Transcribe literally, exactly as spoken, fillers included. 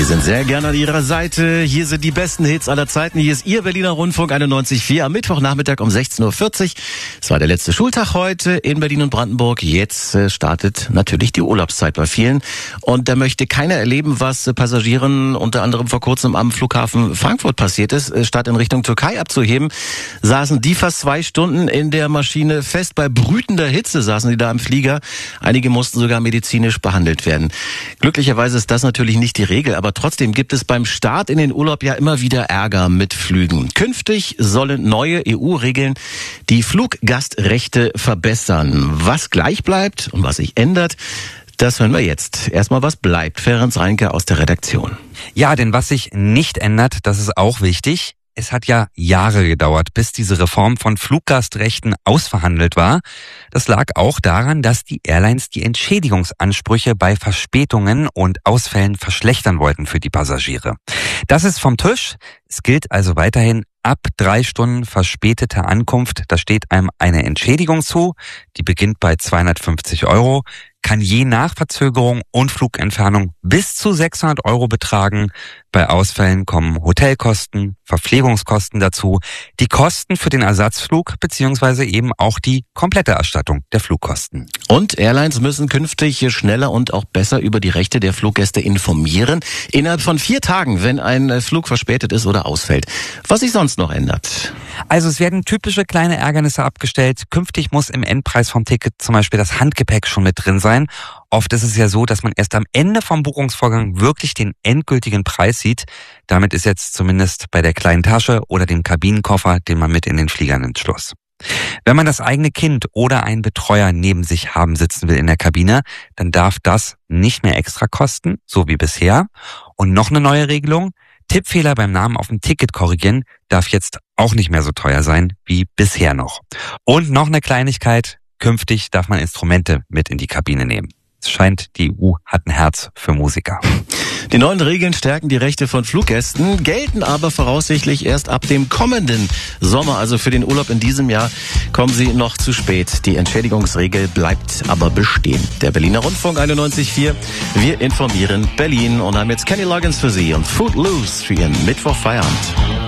Wir sind sehr gerne an Ihrer Seite. Hier sind die besten Hits aller Zeiten. Hier ist Ihr Berliner Rundfunk einundneunzig Komma vier am Mittwochnachmittag um sechzehn Uhr vierzig. Es war der letzte Schultag heute in Berlin und Brandenburg. Jetzt äh, startet natürlich die Urlaubszeit bei vielen. Und da möchte keiner erleben, was äh, Passagieren unter anderem vor kurzem am Flughafen Frankfurt passiert ist. Äh, statt in Richtung Türkei abzuheben, saßen die fast zwei Stunden in der Maschine fest. Bei brütender Hitze saßen die da im Flieger. Einige mussten sogar medizinisch behandelt werden. Glücklicherweise ist das natürlich nicht die Regel, aber trotzdem gibt es beim Start in den Urlaub ja immer wieder Ärger mit Flügen. Künftig sollen neue E U-Regeln die Fluggastrechte verbessern. Was gleich bleibt und was sich ändert, das hören wir jetzt. Erstmal, was bleibt? Ferenc Reinke aus der Redaktion. Ja, denn was sich nicht ändert, das ist auch wichtig. Es hat ja Jahre gedauert, bis diese Reform von Fluggastrechten ausverhandelt war. Das lag auch daran, dass die Airlines die Entschädigungsansprüche bei Verspätungen und Ausfällen verschlechtern wollten für die Passagiere. Das ist vom Tisch. Es gilt also weiterhin ab drei Stunden verspäteter Ankunft. Da steht einem eine Entschädigung zu. Die beginnt bei zweihundertfünfzig Euro, kann je nach Verzögerung und Flugentfernung bis zu sechshundert Euro betragen. Bei Ausfällen kommen Hotelkosten, Verpflegungskosten dazu, die Kosten für den Ersatzflug beziehungsweise eben auch die komplette Erstattung der Flugkosten. Und Airlines müssen künftig schneller und auch besser über die Rechte der Fluggäste informieren. Innerhalb von vier Tagen, wenn ein Flug verspätet ist oder ausfällt. Was sich sonst noch ändert? Also es werden typische kleine Ärgernisse abgestellt. Künftig muss im Endpreis vom Ticket zum Beispiel das Handgepäck schon mit drin sein. Oft ist es ja so, dass man erst am Ende vom Buchungsvorgang wirklich den endgültigen Preis sieht. Damit ist jetzt zumindest bei der kleinen Tasche oder dem Kabinenkoffer, den man mit in den Flieger nimmt, Schluss. Wenn man das eigene Kind oder einen Betreuer neben sich haben sitzen will in der Kabine, dann darf das nicht mehr extra kosten, so wie bisher. Und noch eine neue Regelung: Tippfehler beim Namen auf dem Ticket korrigieren darf jetzt auch nicht mehr so teuer sein wie bisher noch. Und noch eine Kleinigkeit: Künftig darf man Instrumente mit in die Kabine nehmen. Es scheint, die E U hat ein Herz für Musiker. Die neuen Regeln stärken die Rechte von Fluggästen, gelten aber voraussichtlich erst ab dem kommenden Sommer. Also für den Urlaub in diesem Jahr kommen sie noch zu spät. Die Entschädigungsregel bleibt aber bestehen. Der Berliner Rundfunk einundneunzig Komma vier. Wir informieren Berlin und haben jetzt Kenny Loggins für Sie und Footloose für Ihren Mittwochfeierabend.